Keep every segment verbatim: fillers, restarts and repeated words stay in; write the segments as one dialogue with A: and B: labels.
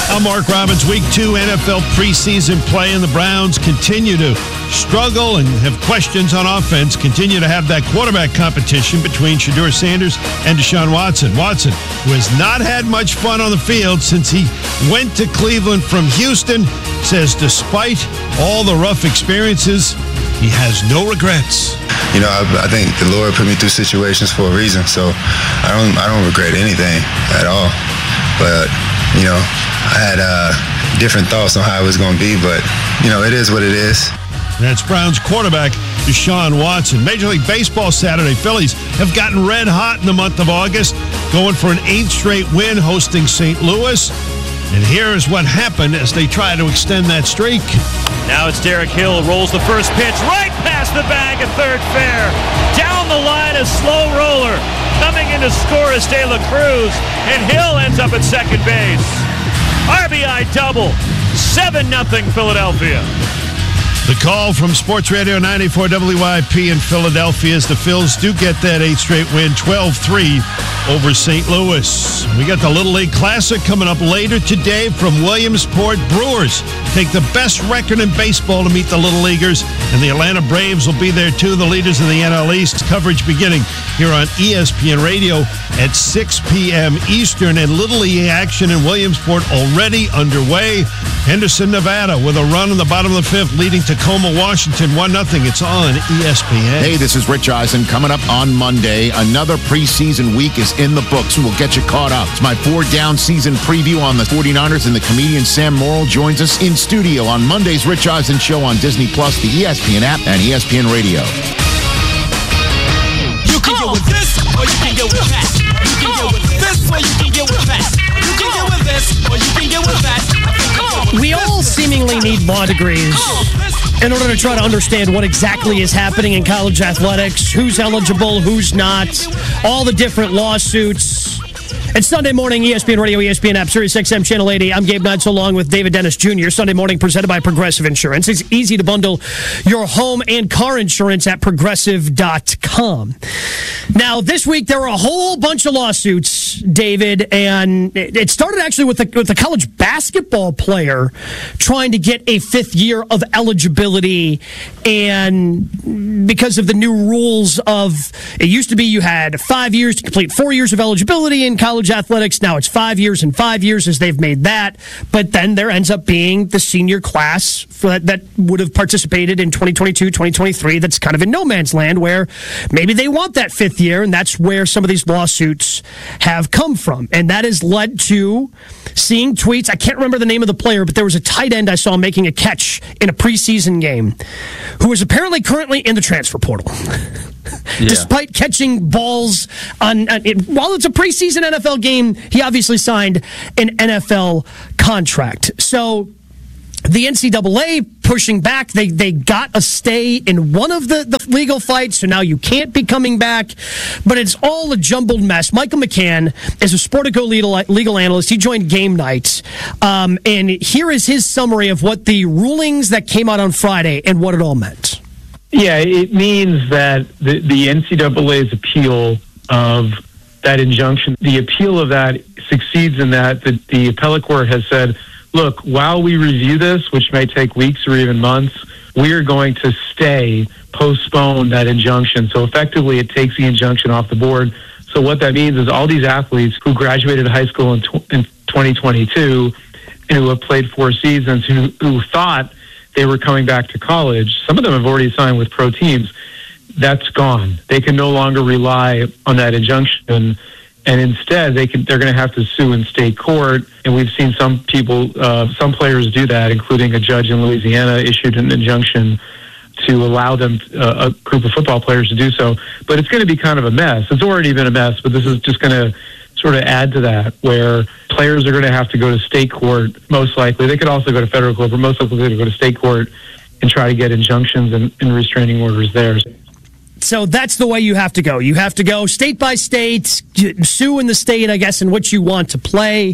A: I'm Mark Robbins. Week two N F L preseason play, and the Browns continue to struggle and have questions on offense, continue to have that quarterback competition between Shedeur Sanders and Deshaun Watson. Watson, who has not had much fun on the field since he went to Cleveland from Houston, says despite all the rough experiences, he has no regrets.
B: You know, I, I think the Lord put me through situations for a reason, so I don't I don't regret anything at all. But, you know, I had uh, different thoughts on how it was going to be, but, you know, it is what it is.
A: That's Browns quarterback Deshaun Watson. Major League Baseball Saturday, Phillies have gotten red hot in the month of August, going for an eighth straight win hosting Saint Louis. And here is what happened as they try to extend that streak.
C: Now it's Derek Hill, rolls the first pitch right past the bag at third fair. Down the line, a slow roller. Coming in to score is De La Cruz, and Hill ends up at second base. R B I double, seven nothing Philadelphia.
A: The call from Sports Radio ninety-four W I P in Philadelphia is the Phils do get that eighth straight win, twelve three over Saint Louis. We got the Little League Classic coming up later today from Williamsport. Brewers take the best record in baseball to meet the Little Leaguers, and the Atlanta Braves will be there too, the leaders in the N L East. Coverage beginning here on E S P N Radio at six p.m. Eastern, and Little League action in Williamsport already underway. Henderson, Nevada with a run in the bottom of the fifth, leading Tacoma, Washington, one nothing. It's on E S P N.
D: Hey, this is Rich Eisen. Coming up on Monday, another preseason week is in the books, and we'll get you caught up. It's my four-down season preview on the forty-niners, and the comedian Sam Morrill joins us in studio on Monday's Rich Eisen Show on Disney Plus, the E S P N app, and E S P N Radio.
E: You can get with this, or you can get with that. You can get with this, or you can get with that. You can get with this, or you can get with that.
F: We all seemingly need law degrees in order to try to understand what exactly is happening in college athletics, who's eligible, who's not, all the different lawsuits. It's Sunday morning, E S P N Radio, E S P N app, Sirius X M Channel eighty. I'm Gabe Knights along with David Dennis Junior Sunday morning presented by Progressive Insurance. It's easy to bundle your home and car insurance at progressive dot com. Now, this week there were a whole bunch of lawsuits, David, and it started actually with a, with a college basketball player trying to get a fifth year of eligibility, and because of the new rules of, it used to be you had five years to complete four years of eligibility in college athletics. Now it's five years and five years as they've made that. But then there ends up being the senior class for that, that would have participated in twenty twenty-two, twenty twenty-three. That's kind of in no man's land where maybe they want that fifth year, and that's where some of these lawsuits have come from. And that has led to seeing tweets. I can't remember the name of the player, but there was a tight end I saw making a catch in a preseason game who is apparently currently in the transfer portal. Yeah. Despite catching balls on, on it, while it's a preseason N F L game, he obviously signed an N F L contract. So the N C double A pushing back. They they got a stay in one of the, the legal fights, so now you can't be coming back. But it's all a jumbled mess. Michael McCann is a Sportico legal, legal analyst. He joined Game Night. Um, and here is his summary of what the rulings that came out on Friday and what it all meant.
G: Yeah, it means that the, the N C double A's appeal of that injunction, the appeal of that succeeds in that the, the appellate court has said, look, while we review this, which may take weeks or even months, we are going to stay, postpone that injunction. So effectively, it takes the injunction off the board. So what that means is all these athletes who graduated high school in, tw- in twenty twenty-two and who have played four seasons, who, who thought they were coming back to college, some of them have already signed with pro teams. That's gone. They can no longer rely on that injunction. And instead, they can, they're going to have to sue in state court. And we've seen some people, uh, some players do that, including a judge in Louisiana issued an injunction to allow them, uh, a group of football players to do so. But it's going to be kind of a mess. It's already been a mess, but this is just going to sort of add to that, where players are going to have to go to state court, most likely. They could also go to federal court, but most likely they're going to go to state court and try to get injunctions and, and restraining orders there.
F: So that's the way you have to go. You have to go state by state, sue in the state, I guess, in which you want to play.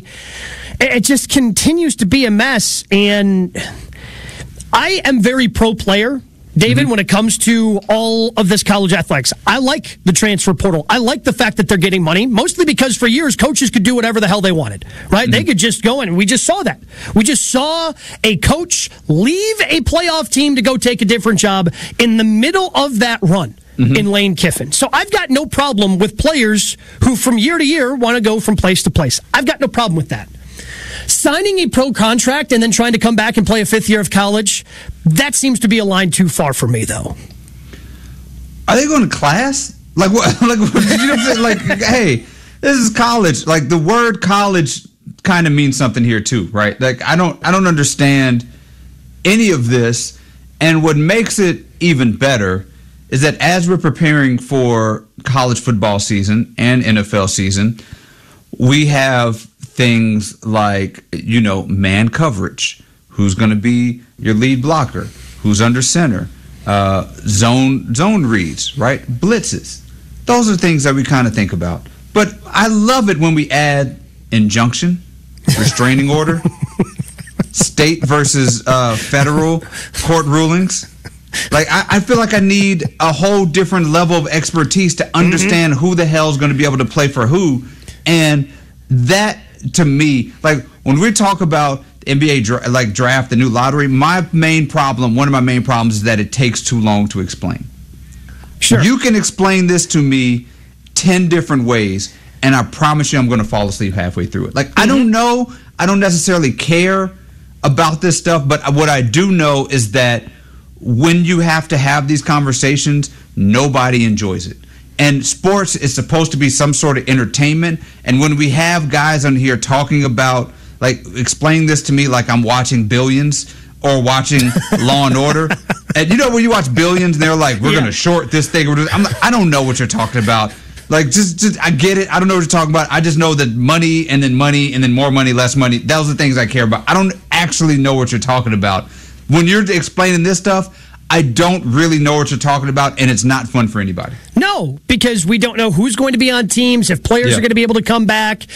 F: It just continues to be a mess. And I am very pro player. David,
H: Mm-hmm.
F: when it comes to all of this college athletics, I like the transfer portal. I like the fact that they're getting money, mostly because for years, coaches could do whatever the hell they wanted, right? Mm-hmm. They could just go in. We just saw that. We just saw a coach leave a playoff team to go take a different job in the middle of that run. Mm-hmm. In Lane Kiffin. So I've got no problem with players who from year to year want to go from place to place. I've got no problem with that. Signing a pro contract and then trying to come back and play a fifth year of college, that seems to be a line too far for me, though.
H: Are they going to class? Like what? Like what, you know what I'm saying? Like, hey, this is college. Like the word college kind of means something here too, right? Like I don't, I don't understand any of this. And what makes it even better is that as we're preparing for college football season and N F L season, we have things like, you know, man coverage. Who's going to be your lead blocker? Who's under center? Uh, zone zone reads, right? Blitzes. Those are things that we kind of think about. But I love it when we add injunction, restraining order, state versus uh, federal court rulings. Like, I, I feel like I need a whole different level of expertise to understand mm-hmm. who the hell is going to be able to play for who. And that, to me, like, when we talk about N B A dra- like draft, the new lottery, my main problem, one of my main problems is that it takes too long to explain. Sure. You can explain this to me ten different ways, and I promise you I'm going to fall asleep halfway through it. Like, mm-hmm. I don't know. I don't necessarily care about this stuff, but what I do know is that when you have to have these conversations, nobody enjoys it. And sports is supposed to be some sort of entertainment. And when we have guys on here talking about, like, explaining this to me like I'm watching Billions or watching Law and Order. And you know, when you watch Billions and they're like, we're yeah. going to short this thing. I'm like, I don't know what you're talking about. Like, just, just, I get it. I don't know what you're talking about. I just know that money and then money and then more money, less money. Those are the things I care about. I don't actually know what you're talking about. When you're explaining this stuff, I don't really know what you're talking about, and it's not fun for anybody.
F: No, because we don't know who's going to be on teams, if players yeah. are going to be able to come back.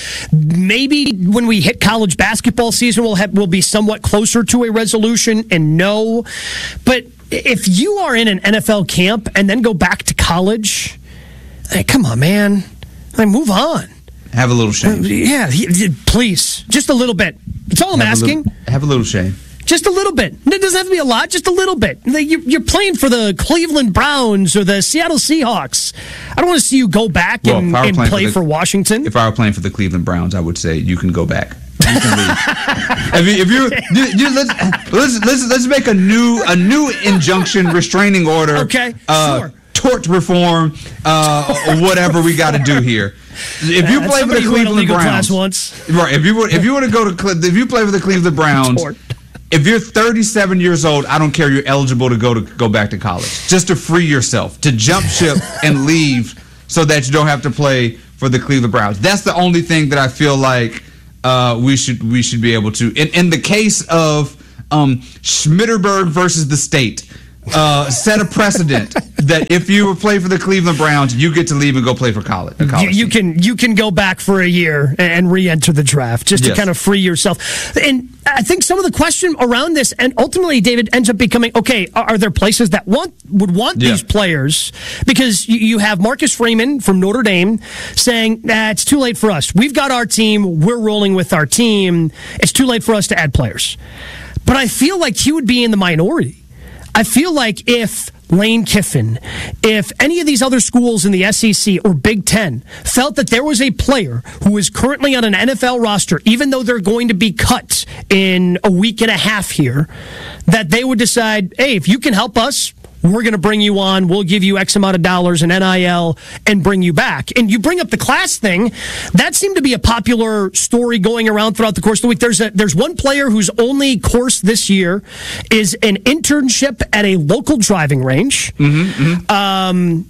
F: Maybe when we hit college basketball season, we'll have, we'll be somewhat closer to a resolution and know. But if you are in an N F L camp and then go back to college, hey, come on, man. Like, move on.
H: Have a little shame.
F: Uh, yeah, please. Just a little bit. That's all I'm
H: have
F: asking.
H: A little, have a little shame.
F: Just a little bit. It doesn't have to be a lot, just a little bit. You're playing for the Cleveland Browns or the Seattle Seahawks. I don't want to see you go back well, and, and play for, the, for Washington.
H: If I were playing for the Cleveland Browns, I would say you can go back. You can leave. if you, if you, you, you let's, let's let's let's make a new a new injunction, restraining order.
F: Okay,
H: uh,
F: sure.
H: Tort reform, uh, whatever we got to do here. If you
F: yeah,
H: play for the Cleveland Browns,
F: once.
H: right? If you if you want to go to if you play for the Cleveland Browns. Tort. If you're thirty-seven years old, I don't care. You're eligible to go to go back to college, just to free yourself, to jump ship and leave, so that you don't have to play for the Cleveland Browns. That's the only thing that I feel like uh, we should we should be able to. In, in the case of um, Schmitterberg versus the state, uh, set a precedent that if you play for the Cleveland Browns, you get to leave and go play for college. college
F: you, you can you can go back for a year and re-enter the draft just yes. to kind of free yourself. And I think some of the question around this, and ultimately, David, ends up becoming, okay, are there places that want would want yeah. these players? Because you, you have Marcus Freeman from Notre Dame saying, nah, it's too late for us. We've got our team. We're rolling with our team. It's too late for us to add players. But I feel like he would be in the minority. I feel like if Lane Kiffin, if any of these other schools in the S E C or Big Ten felt that there was a player who is currently on an N F L roster, even though they're going to be cut in a week and a half here, that they would decide, hey, if you can help us, we're going to bring you on, we'll give you X amount of dollars in N I L and bring you back. And you bring up the class thing, that seemed to be a popular story going around throughout the course of the week. There's a, there's one player whose only course this year is an internship at a local driving range. Mm-hmm, mm-hmm. Um,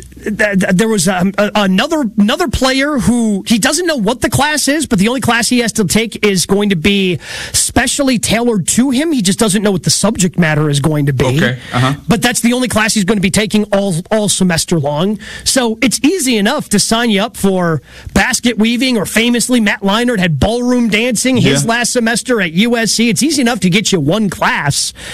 F: there was um, another another player who he doesn't know what the class is, but the only class he has to take is going to be specially tailored to him. He just doesn't know what the subject matter is going to be.
H: Okay. Uh-huh.
F: But that's the only class he's going to be taking all all semester long. So it's easy enough to sign you up for basket weaving, or famously Matt Leinart had ballroom dancing his yeah. last semester at U S C. It's easy enough to get you one class.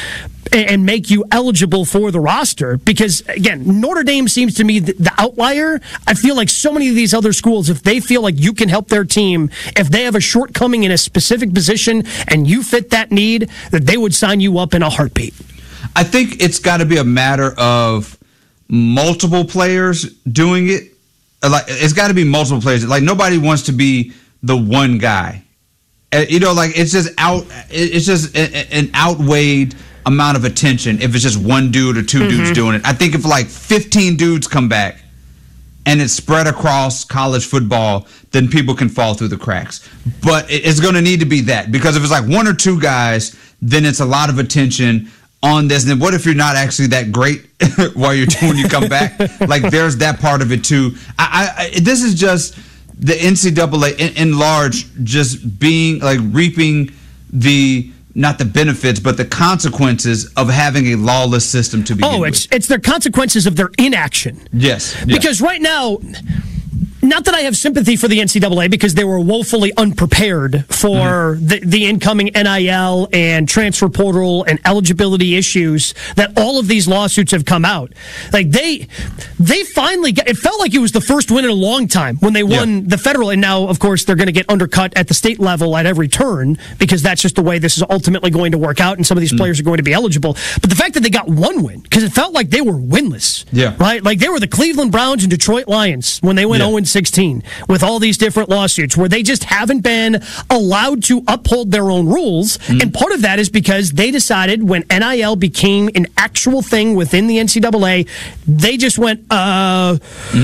F: and make you eligible for the roster. Because, again, Notre Dame seems to me the, the outlier. I feel like so many of these other schools, if they feel like you can help their team, if they have a shortcoming in a specific position and you fit that need, that they would sign you up in a heartbeat.
H: I think it's got to be a matter of multiple players doing it. Like, it's got to be multiple players. Like, nobody wants to be the one guy. You know, like, it's just out. It's just an outweighed amount of attention if it's just one dude or two mm-hmm. dudes doing it. I think if like fifteen dudes come back and it's spread across college football, then people can fall through the cracks. But it's going to need to be that, because if it's like one or two guys, then it's a lot of attention on this. And then what if you're not actually that great while you're when you come back? Like, there's that part of it too. I, I this is just the N C double A in, in large just being like reaping the not the benefits but the consequences of having a lawless system to begin
F: oh,
H: with.
F: it's it's their consequences of their inaction.
H: Yes,
F: because
H: yeah.
F: right now. Not that I have sympathy for the N C double A, because they were woefully unprepared for mm-hmm. the, the incoming N I L and transfer portal and eligibility issues that all of these lawsuits have come out. Like, they they finally got, it felt like it was the first win in a long time when they won yeah. the federal, and now, of course, they're going to get undercut at the state level at every turn, because that's just the way this is ultimately going to work out, and some of these mm-hmm. players are going to be eligible. But the fact that they got one win, because it felt like they were winless,
H: yeah.
F: right? Like, they were the Cleveland Browns and Detroit Lions when they went
H: yeah.
F: oh and sixteen with all these different lawsuits where they just haven't been allowed to uphold their own rules. Mm-hmm. And part of that is because they decided when N I L became an actual thing within the N C double A, they just went, uh,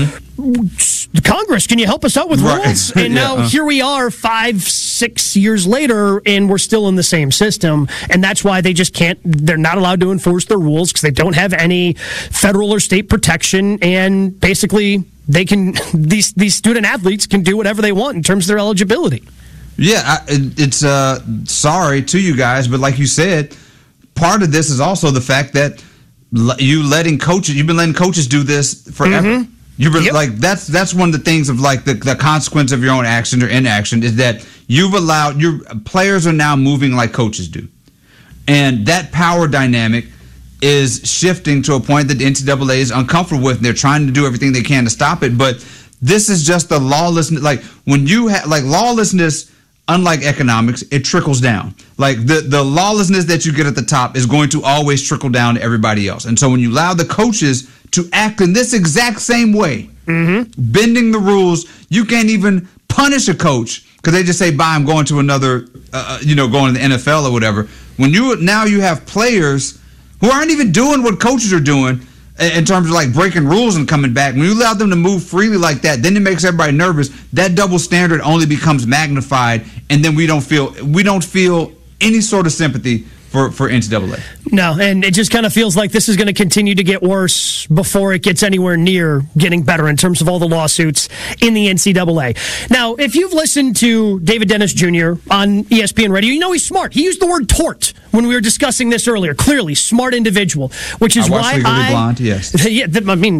F: mm-hmm. Congress, can you help us out with
H: right.
F: rules? And
H: yeah,
F: now
H: uh.
F: here we are five, six years later, and we're still in the same system. And that's why they just can't, they're not allowed to enforce their rules, because they don't have any federal or state protection. And basically, they can these these student athletes can do whatever they want in terms of their eligibility.
H: Yeah, I, it's uh, sorry to you guys, but like you said, part of this is also the fact that you letting coaches, you've been letting coaches do this forever. Mm-hmm. You've been yep. like that's that's one of the things of like the, the consequence of your own action or inaction is that you've allowed your players are now moving like coaches do, and that power dynamic is shifting to a point that the N C double A is uncomfortable with, and they're trying to do everything they can to stop it. But this is just the lawlessness. Like, when you have, like, lawlessness, unlike economics, it trickles down. Like, the, the lawlessness that you get at the top is going to always trickle down to everybody else. And so when you allow the coaches to act in this exact same way, mm-hmm. bending the rules, you can't even punish a coach because they just say, bye, I'm going to another, uh, you know, going to the N F L or whatever. When you now you have players who aren't even doing what coaches are doing in terms of like breaking rules and coming back. When you allow them to move freely like that, then it makes everybody nervous. That double standard only becomes magnified, and then we don't feel we don't feel any sort of sympathy for, for N C double A.
F: No, and it just kind of feels like this is going to continue to get worse before it gets anywhere near getting better in terms of all the lawsuits in the N C double A. Now, if you've listened to David Dennis Junior on E S P N Radio, you know he's smart. He used the word tort when we were discussing this earlier. Clearly, smart individual, which is
H: I
F: why
H: Legally
F: I...
H: Blonde, yes.
F: Yeah, I mean...